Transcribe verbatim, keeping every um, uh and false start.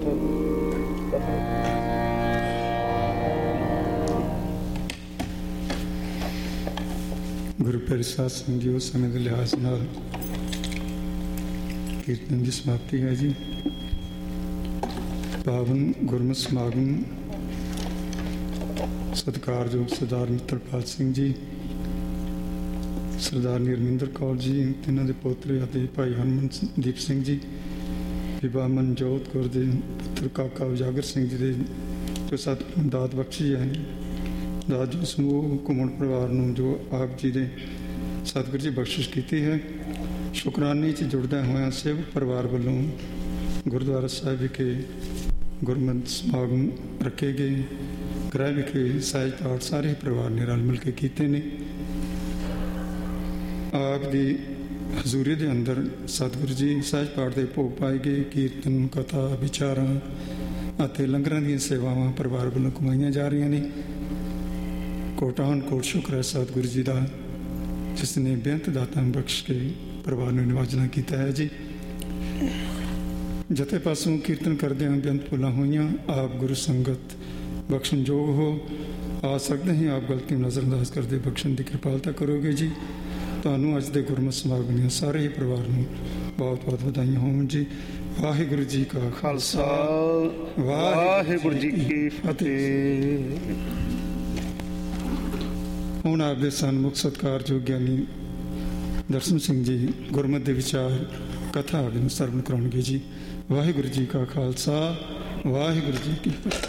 ਗੁਰੂ ਪਿਆਰੇ ਸਾਧ ਸੰਗਤ ਜੀ, ਸਮੇਂ ਦੇ ਲਿਹਾਜ਼ ਨਾਲ ਕੀਰਤਨ ਦੀ ਸਮਾਪਤੀ ਹੈ ਜੀ। ਪਾਵਨ ਗੁਰਮਤਿ ਸਮਾਗਮ ਸਤਿਕਾਰਯੋਗ ਸਰਦਾਰ ਮਿੱਤਰਪਾਲ ਸਿੰਘ ਜੀ, ਸਰਦਾਰ ਨਿਰਮਿੰਦਰ ਕੌਰ ਜੀ, ਇਹਨਾਂ ਦੇ ਪੋਤਰੇ ਅਤੇ ਭਾਈ ਹਰਮਨਦੀਪ ਸਿੰਘ ਜੀ, ਬੀਬਾ ਮਨਜੋਤ ਕੌਰ ਦੇ ਪੁੱਤਰ ਕਾਕਾ ਉਜਾਗਰ ਸਿੰਘ ਜੀ ਦੇ ਜੋ ਸਤ ਦਾਤ ਬਖਸ਼ੀ ਹੈ, ਦਾਤ ਜੋ ਸਮੂਹ ਘੁੰਮਣ ਪਰਿਵਾਰ ਨੂੰ ਜੋ ਆਪ ਜੀ ਦੇ ਸਤਿਗੁਰੂ ਜੀ ਬਖਸ਼ਿਸ਼ ਕੀਤੀ ਹੈ, ਸ਼ੁਕਰਾਨੇ 'ਚ ਜੁੜਦਿਆਂ ਹੋਇਆਂ ਸੇਵਕ ਪਰਿਵਾਰ ਵੱਲੋਂ ਗੁਰਦੁਆਰਾ ਸਾਹਿਬ ਵਿਖੇ ਗੁਰਮਤਿ ਸਮਾਗਮ ਰੱਖੇ ਗਏ। ਗ੍ਰਹਿ ਵਿਖੇ ਸਹਿਜ ਪਾਠ ਸਾਰੇ ਪਰਿਵਾਰ ਨੇ ਰਲ ਮਿਲ ਕੇ ਕੀਤੇ ਨੇ। ਆਪ ਦੀ ਹਜ਼ੂਰੀ ਦੇ ਅੰਦਰ ਸਤਿਗੁਰੂ ਜੀ ਸਹਿਜ ਪਾਠ ਦੇ ਭੋਗ ਪਾਏ ਗਏ। ਕੀਰਤਨ, ਕਥਾ, ਵਿਚਾਰਾਂ ਅਤੇ ਲੰਗਰਾਂ ਦੀਆਂ ਸੇਵਾਵਾਂ ਪਰਿਵਾਰ ਵੱਲੋਂ ਕਮਾਈਆਂ ਜਾ ਰਹੀਆਂ ਨੇ। ਕੋਟਾਨ ਕੋਟ ਸ਼ੁਕਰ ਹੈ ਸਤਿਗੁਰੂ ਜੀ ਦਾ, ਜਿਸ ਨੇ ਬੇਅੰਤ ਦਾਤਾਂ ਬਖਸ਼ ਕੇ ਪਰਿਵਾਰ ਨੂੰ ਨਿਵਾਜਣਾ ਕੀਤਾ ਹੈ ਜੀ। ਜਥੇ ਪਾਸੋਂ ਕੀਰਤਨ ਕਰਦਿਆਂ ਬੇਅੰਤ ਭੁੱਲਾਂ ਹੋਈਆਂ, ਆਪ ਗੁਰੂ ਸੰਗਤ ਬਖਸ਼ਣਯੋਗ ਹੋ। ਆ ਸਕਦੇ ਹੀ ਆਪ ਗਲਤੀ ਨੂੰ ਨਜ਼ਰਅੰਦਾਜ਼ ਕਰਦੇ ਬਖਸ਼ਣ ਦੀ ਕਿਰਪਾਲਤਾ ਕਰੋਗੇ ਜੀ। ਤੁਹਾਨੂੰ ਅੱਜ ਦੇ ਗੁਰਮਤਿ ਸਮਾਗਮ ਦੀਆਂ ਸਾਰੇ ਹੀ ਪਰਿਵਾਰ ਨੂੰ ਬਹੁਤ ਬਹੁਤ ਵਧਾਈਆਂ ਹੋਣ ਜੀ। ਵਾਹਿਗੁਰੂ ਜੀ ਕਾ ਖਾਲਸਾ, ਵਾਹਿਗੁਰੂ ਜੀ ਕੀ ਫਤਿਹ। ਹੁਣ ਆਪ ਦੇ ਸਨਮੁਖ ਸਤਿਕਾਰਯੋਗ ਗਿਆਨੀ ਦਰਸ਼ਨ ਸਿੰਘ ਜੀ ਗੁਰਮਤਿ ਦੇ ਵਿਚਾਰ ਕਥਾ ਆਦਿ ਨੂੰ ਸਰਵਣ ਕਰਾਉਣਗੇ ਜੀ। ਵਾਹਿਗੁਰੂ ਜੀ ਕਾ ਖਾਲਸਾ, ਵਾਹਿਗੁਰੂ ਜੀ ਕੀ ਫਤਿਹ।